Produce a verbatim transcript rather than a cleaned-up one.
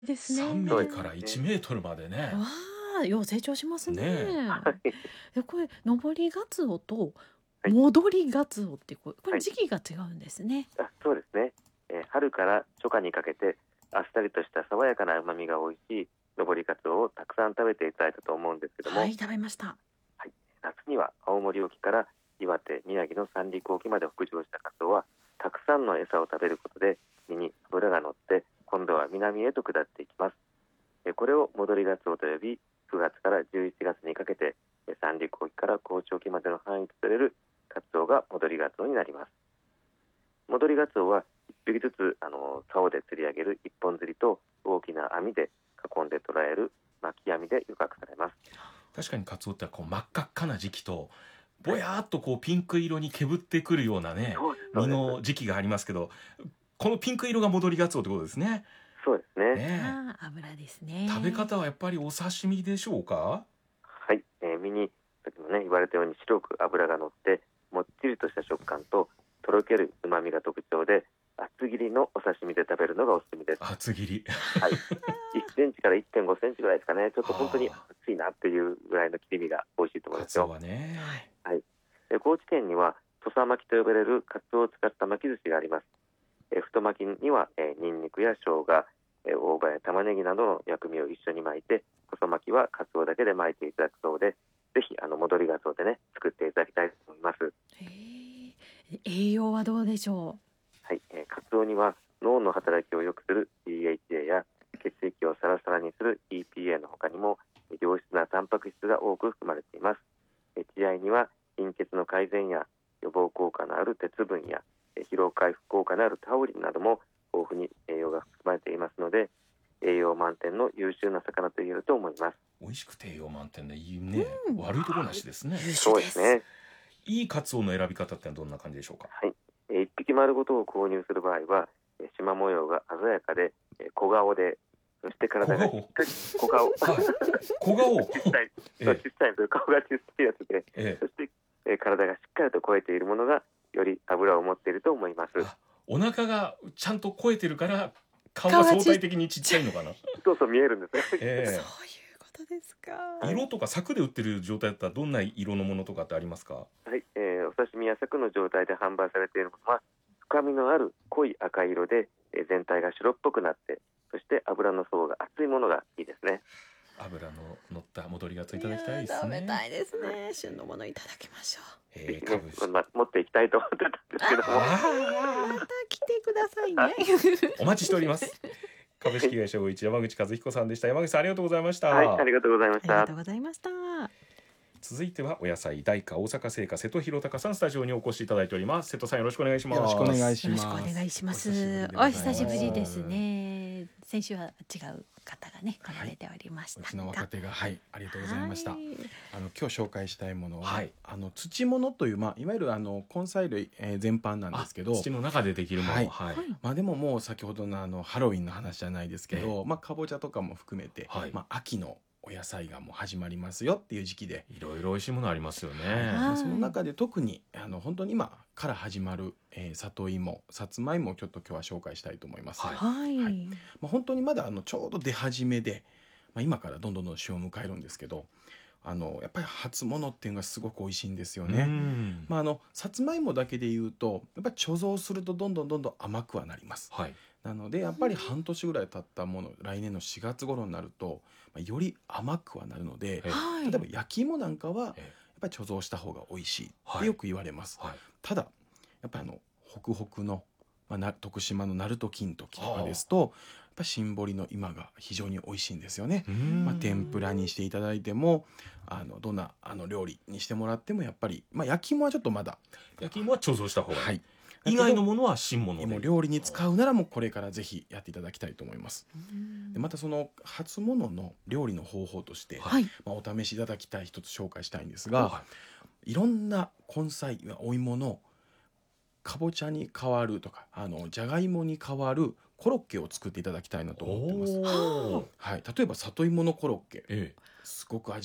ですね。 さんミそうリからいちメートルまでね。 わあ、よう成長しますね。 ねえ、これ登りガツオとはい。 戻りガツオってこれこはい。 れ時期が違うんですね。 あ、そうですね。えー春から初夏にかけてあっさりとした爽やかな旨味が美味しい登りカツオをたくさん食べていただいたと思うんですけども、 はい、食べました。 はい、夏には青森沖から岩手、宮城の三陸沖まで北上したカツオはたくさんの餌を食べることで身に脂が乗って今度は南へと下っていきます。えーこれを戻りガツオと呼び、くがつからじゅういちがつにかけてえー三陸沖から高知沖までの範囲で釣れるカツオが戻りガツオになります。戻りガツオはいっぴきずつあの竿で釣り上げる一本釣りと大きな網で囲んで捕らえる巻き網で漁獲されます。 確かにカツオってこう真っ赤っかな時期とぼやーっとこうピンク色にけぶってくるようなねそうです身の時期がありますけど、このピンク色が戻りガツオってことですね。 そうですね。 ねああ、油ですね。 食べ方はやっぱりお刺身でしょうか。 はい、えー身にさっきもね言われたように白く脂が乗ってもっちりとした食感ととろける旨味が特徴で、厚切りのお刺身で食べるのがおすすめです。 厚切り。 はい、いっセンチからいってんごセンチぐらいですかね。ちょっと本当にあ厚いなっていうぐらいの切り身が美味しいと思いカツオますよ。 はね。 はい、えー高知県には土佐巻きと呼ばれるカツオを使った巻き寿司があります。えー太巻きには、えー、ニンニクや生姜、えー大葉や玉ねぎなどの薬味を一緒に巻いて、細巻きはカツオだけで巻いていただくそうで、ぜひあの戻りガツオでね作っていただきたいと思います。 へえ、栄養はどうでしょはい、えー、カツオには脳の働きを良くする ディーエイチエー や血液をサラサラにする イーピーエー の他にも良質なタンパク質が多く含まれています。えー血合いには貧血の改善や予防効果のある鉄分やえー疲労回復効果のあるタウリンなども豊富に栄養が含まれていますので、栄養満点の優秀な魚と言えると思います。 美味しくて栄養満点でいいね、 うん悪いとこなしですね。 う。優そう秀です。 ですね。 いいカツオの選び方ってのはどんな感じでしょうか。 はい、えー、一匹丸ごとを購入する場合は、えー、縞模様が鮮やかで、えー小顔で、そして体がしっかり小顔はい小顔。 小さい、 えそう小さいという顔が小さいやつで、 ええそして、えー体がしっかりと超えているものがより脂を持っていると思います。 あお腹がちゃんと超えてるから顔が相対的にちっちゃいのかな。 そうそう見えるんですね。 そういうえことですか。 え色とか柵で売ってる状態だったらどんな色のものとかってありますか。 はい、えーお刺身や柵の状態で販売されているものは深みのある濃い赤色で、えー全体が白っぽくなって、そして脂の層が厚いものがいいですね。 油の乗った戻りガツオいただきたいですやー食べたね。 いですね。旬のものいただきましょう。 えー、 ぜひね株式ま持っていきたいと思ってたんですけども、 あまた来てくださいね。 ーお待ちしております。株式会社魚一山口和彦さんでした。山口さんありがとうございました。 はい、ありがとうございましたありがと。うございました。 続いてはお野菜大花大阪製菓瀬戸弘隆さんスタジオにお越しいただいております。瀬戸さんよろしくお願いします。 よろしくお願いしよろします。 くお願いします。おお久しぶ久しぶりでりですね。先週は違う方がね来られておりましたが。 うちの若手がはいありがとうございました。 はいあの今日紹介したいものは、 はいあの土物というまあいわゆるあの根菜類、えー全般なんですけど、 土の中でできるもの、 はいはいはいまあでももう先ほどのあのハロウィンの話じゃないですけど、まあかぼちゃとかも含めて、 はいまあ秋のお野菜がもう始まりますよっていう時期で、 いろいろ美味しいものありますよね。 まあその中で特にあの本当に今から始まる、えー、里芋、さつまいもをちょっと今日は紹介したいと思います。 はいはい。 はいまあ、本当にまだあのちょうど出始めで、まあ、今からどんどんどん旬を迎えるんですけど、あのやっぱり初物っていうのがすごく美味しいんですようね。 んまあ、あのさつまいもだけで言うとやっぱり貯蔵するとどんどんどんどん甘くはなります。 はいなのでやっぱり半年ぐらい経ったもの、来年のしがつ頃になると、まあ、より甘くはなるので、 えはい。 例えば焼き芋なんかはやっえぱり貯蔵した方が美味しいっはいてよく言われます。 はいただやっぱりあのホクホクの、まあ、な徳島の鳴門金時とかですとやっぱ新堀の今が非常に美味しいんですよね。 うんまあ、天ぷらにしていただいてもあのどんなあの料理にしてもらってもやっぱり、まあ、焼き芋はちょっとまだ、 焼き芋は貯蔵した方がいい、 はい、 以外のものは新物でもう料理に使うならもうこれからぜひやっていただきたいと思います。でまたその初物の料理の方法として、 はい。 まあ、お試しいただきたい一つ紹介したいんですが、 はいろんな根菜お芋のかぼちゃに代わるとかあのじゃがいもに代わるコロッケを作っていただきたいなと思ってます。 おーはい、例えば里芋のコロッケええすごく味